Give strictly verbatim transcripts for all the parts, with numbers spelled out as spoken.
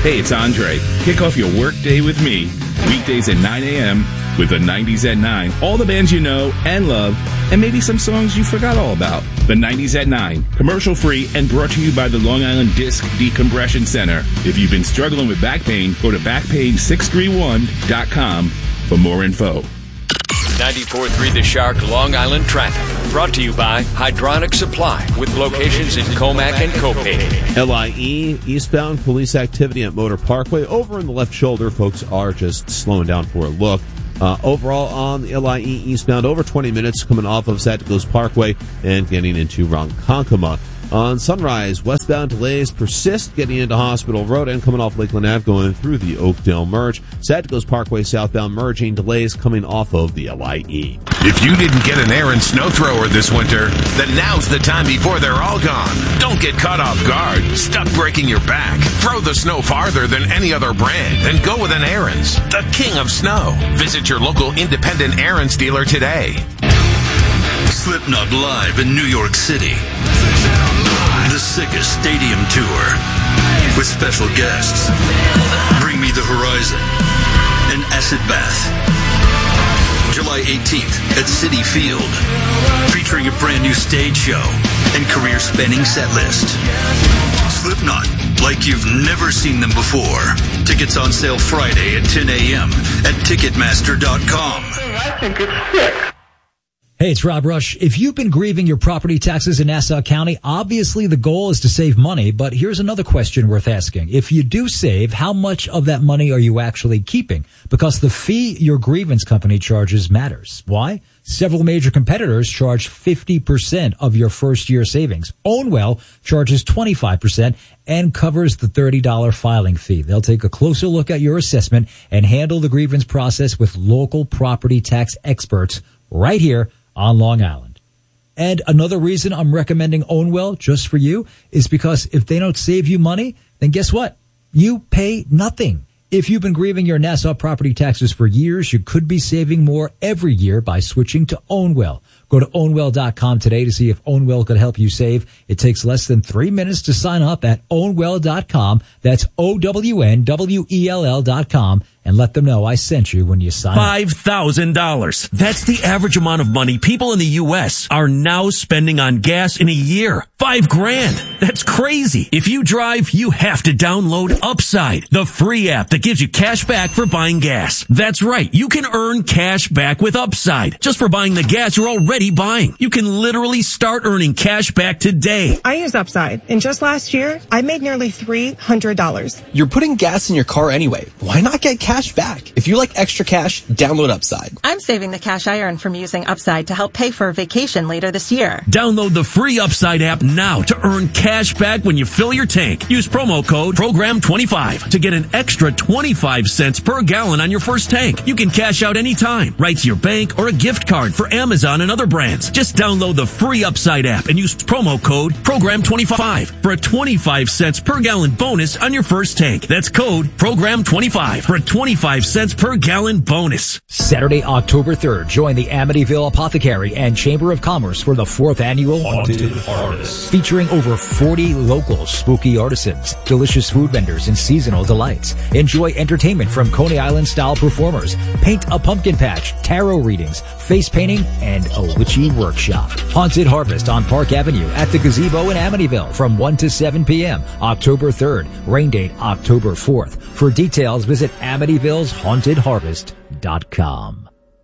Hey, it's Andre. Kick off your work day with me. Weekdays at nine a.m. with the nineties at nine. All the bands you know and love, and maybe some songs you forgot all about. The nineties at nine. Commercial free and brought to you by the Long Island Disc Decompression Center. If you've been struggling with back pain, go to back pain six three one dot com for more info. ninety-four point three The Shark Long Island Traffic. Brought to you by Hydronic Supply with locations in Comac and Copay. L I E eastbound police activity at Motor Parkway. Over in the left shoulder, folks are just slowing down for a look. Uh, overall on the L I E eastbound, over twenty minutes coming off of Santikos Parkway and getting into Ronkonkoma. On Sunrise, westbound delays persist getting into Hospital Road and coming off Lakeland Ave going through the Oakdale merge. Santikos Parkway southbound merging delays coming off of the L I E. If you didn't get an Aaron snow thrower this winter, then now's the time before they're all gone. Don't get caught off guard, stuck breaking your back. Throw the snow farther than any other brand and go with an Aaron's, the king of snow. Visit your local independent Aaron's dealer today. Slipknot live in New York City. The Sickest Stadium Tour with special guests Bring Me the Horizon and Acid Bath. July eighteenth at Citi Field, featuring a brand new stage show and career-spanning set list. Slipknot, like you've never seen them before. Tickets on sale Friday at ten a.m. at Ticketmaster dot com. I think it's sick. Hey, it's Rob Rush. If you've been grieving your property taxes in Nassau County, obviously the goal is to save money, but here's another question worth asking. If you do save, how much of that money are you actually keeping? Because the fee your grievance company charges matters. Why? Several major competitors charge fifty percent of your first year savings. Ownwell charges twenty-five percent and covers the thirty dollars filing fee. They'll take a closer look at your assessment and handle the grievance process with local property tax experts right here on Long Island. And another reason I'm recommending Ownwell just for you is because if they don't save you money, then guess what? You pay nothing. If you've been grieving your Nassau property taxes for years, you could be saving more every year by switching to Ownwell. Go to Ownwell dot com today to see if Ownwell could help you save. It takes less than three minutes to sign up at Ownwell dot com. That's O W N W E L L dot com. And let them know I sent you when you sign up. five thousand dollars. That's the average amount of money people in the U S are now spending on gas in a year. Five grand. That's crazy. If you drive, you have to download Upside, the free app that gives you cash back for buying gas. That's right. You can earn cash back with Upside just for buying the gas you're already buying. You can literally start earning cash back today. I use Upside, and just last year, I made nearly three hundred dollars. You're putting gas in your car anyway. Why not get cash back? If you like extra cash, download Upside. I'm saving the cash I earn from using Upside to help pay for a vacation later this year. Download the free Upside app now to earn cash back when you fill your tank. Use promo code program twenty-five to get an extra twenty-five cents per gallon on your first tank. You can cash out anytime, right to your bank or a gift card for Amazon and other brands. Just download the free Upside app and use promo code program twenty-five for a twenty-five cents per gallon bonus on your first tank. That's code program twenty-five for a twenty-five cents per gallon bonus. Saturday, October third, join the Amityville Apothecary and Chamber of Commerce for the fourth annual Haunted Harvest, featuring over forty local spooky artisans, delicious food vendors, and seasonal delights. Enjoy entertainment from Coney Island-style performers, paint a pumpkin patch, tarot readings, face painting, and a witchy workshop. Haunted Harvest on Park Avenue at the Gazebo in Amityville from one to seven p.m. October third. Rain date October fourth. For details, visit Amityville's Haunted Harvest dot com.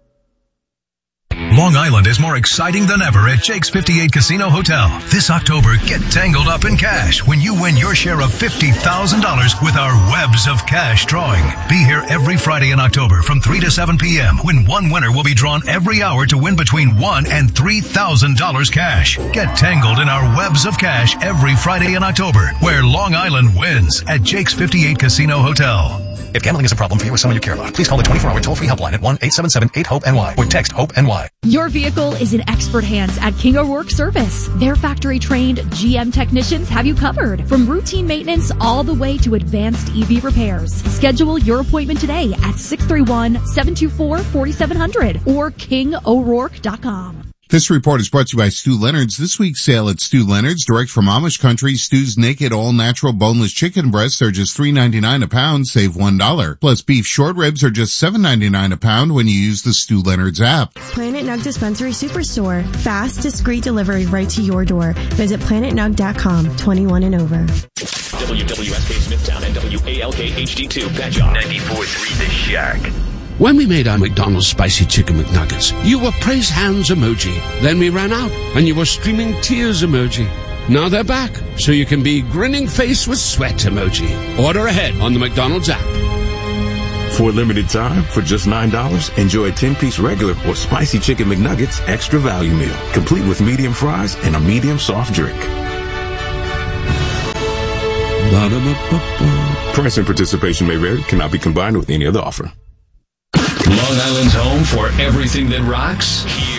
Long Island is more exciting than ever at Jake's fifty-eight Casino Hotel. This October, get tangled up in cash when you win your share of fifty thousand dollars with our Webs of Cash drawing. Be here every Friday in October from three to seven p.m. when one winner will be drawn every hour to win between one and three thousand dollars cash. Get tangled in our Webs of Cash every Friday in October, where Long Island wins at Jake's fifty-eight Casino Hotel. If gambling is a problem for you or someone you care about, please call the twenty-four hour toll-free helpline at one eight seven seven eight hope N Y or text HOPE-N Y. Your vehicle is in expert hands at King O'Rourke Service. Their factory-trained G M technicians have you covered, from routine maintenance all the way to advanced E V repairs. Schedule your appointment today at six three one, seven two four, four seven zero zero or king o'rourke dot com. This report is brought to you by Stu Leonard's. This week's sale at Stu Leonard's, direct from Amish country. Stu's naked, all-natural, boneless chicken breasts are just three ninety-nine a pound, save one dollar. Plus, beef short ribs are just seven ninety-nine a pound when you use the Stu Leonard's app. Planet Nug Dispensary Superstore. Fast, discreet delivery right to your door. Visit planet nug dot com. twenty-one and over. W W S K Smithtown and W A L K H D two Patchogue. ninety-four point three The Shack. When we made our McDonald's Spicy Chicken McNuggets, you were praise hands emoji. Then we ran out, and you were streaming tears emoji. Now they're back, so you can be grinning face with sweat emoji. Order ahead on the McDonald's app. For a limited time, for just nine dollars, enjoy a ten-piece regular or Spicy Chicken McNuggets Extra Value Meal, complete with medium fries and a medium soft drink. Price and participation may vary, cannot be combined with any other offer. Long Island's home for everything that rocks.